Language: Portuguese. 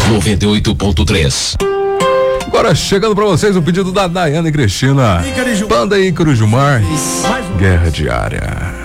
98.3. Agora chegando pra vocês o pedido da Daiane e Cristina. Banda Ícaro Gilmar, Guerra Diária.